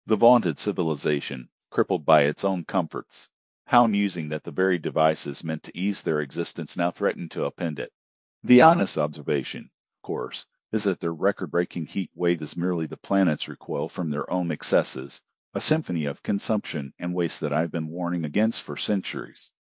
The vaunted civilization, crippled by its own comforts. How amusing that the very devices meant to ease their existence now threaten to upend it. The honest observation, of course, is that their record breaking heat wave is merely the planet's recoil from their own excesses, a symphony of consumption and waste that I have been warning against for centuries.